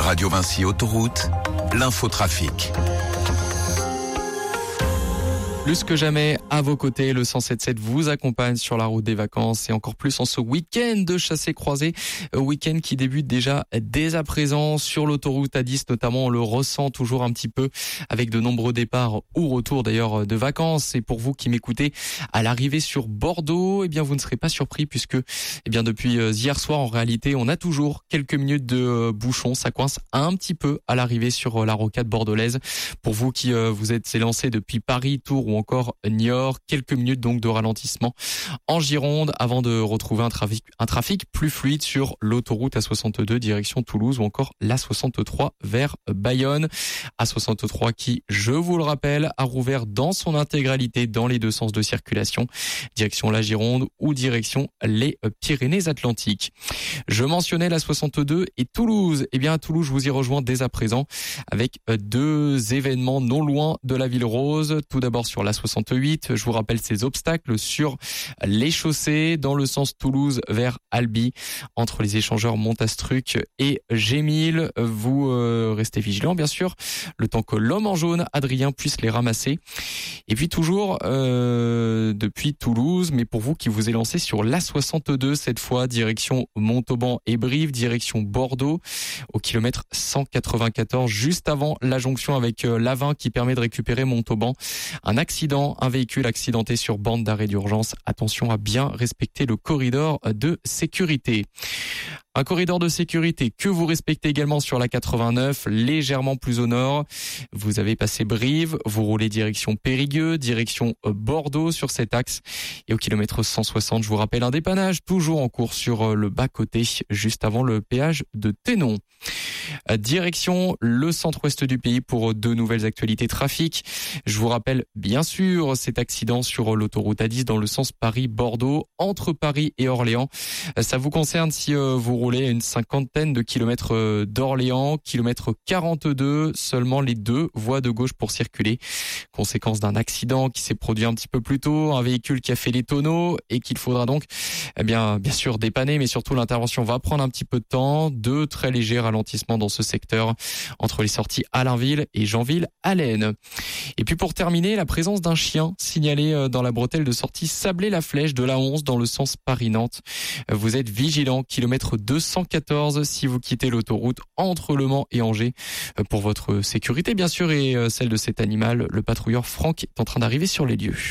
Radio Vinci Autoroute, l'infotrafic. Plus que jamais, à vos côtés, le 107.7 vous accompagne sur la route des vacances et encore plus en ce week-end de chassé-croisé. Week-end qui débute déjà dès à présent sur l'autoroute A10 notamment. On le ressent toujours un petit peu avec de nombreux départs ou retours d'ailleurs de vacances. Et pour vous qui m'écoutez à l'arrivée sur Bordeaux, eh bien vous ne serez pas surpris puisque depuis hier soir en réalité on a toujours quelques minutes de bouchons. Ça coince un petit peu à l'arrivée sur la rocade bordelaise. Pour vous qui vous êtes élancés depuis Paris, Tours ou encore Niort, quelques minutes donc de ralentissement en Gironde avant de retrouver un trafic plus fluide sur l'autoroute A62 direction Toulouse ou encore l'A63 vers Bayonne. A63 qui, je vous le rappelle, a rouvert dans son intégralité dans les deux sens de circulation, direction la Gironde ou direction les Pyrénées-Atlantiques. Je mentionnais l'A62 et Toulouse. Eh bien à Toulouse, je vous y rejoins dès à présent avec deux événements non loin de la Ville Rose. Tout d'abord sur la 68, je vous rappelle ces obstacles sur les chaussées dans le sens Toulouse vers Albi entre les échangeurs Montastruc et Gémil. Vous restez vigilants bien sûr, le temps que l'homme en jaune, Adrien, puisse les ramasser. Et puis toujours depuis Toulouse, mais pour vous qui vous élancez sur l'A62 cette fois, direction Montauban et Brive, direction Bordeaux, au kilomètre 194, juste avant la jonction avec l'A20 qui permet de récupérer Montauban. Un véhicule accidenté sur bande d'arrêt d'urgence. Attention à bien respecter le corridor de sécurité. Un corridor de sécurité que vous respectez également sur la 89, légèrement plus au nord. Vous avez passé Brive, vous roulez direction Périgueux, direction Bordeaux sur cet axe. Et au kilomètre 160, je vous rappelle un dépannage toujours en cours sur le bas-côté, juste avant le péage de Thénon. Direction le centre-ouest du pays pour deux nouvelles actualités trafic. Je vous rappelle bien sûr cet accident sur l'autoroute A10 dans le sens Paris-Bordeaux, entre Paris et Orléans. Ça vous concerne si vous roulez à une cinquantaine de kilomètres d'Orléans, kilomètre 42, seulement les deux voies de gauche pour circuler. Conséquence d'un accident qui s'est produit un petit peu plus tôt, un véhicule qui a fait les tonneaux et qu'il faudra donc bien sûr dépanner, mais surtout l'intervention va prendre un petit peu de temps. Deux très légers ralentissements dans ce secteur entre les sorties Allainville et Janville-Allen. Et puis pour terminer, la présence d'un chien signalé dans la bretelle de sortie Sablé-la-Flèche de la 11 dans le sens Paris-Nantes. Vous êtes vigilant, kilomètre 214 si vous quittez l'autoroute entre Le Mans et Angers. Pour votre sécurité bien sûr et celle de cet animal, le patrouilleur Franck est en train d'arriver sur les lieux.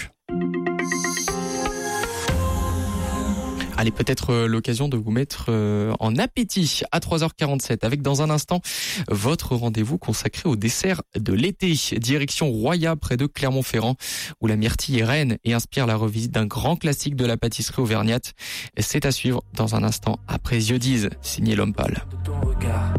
Allez, peut-être l'occasion de vous mettre en appétit à 3h47 avec dans un instant votre rendez-vous consacré au dessert de l'été. Direction Roya près de Clermont-Ferrand où la myrtille est reine et inspire la revisite d'un grand classique de la pâtisserie auvergnate. C'est à suivre dans un instant après Yeux disent, signé L'Homme Pâle.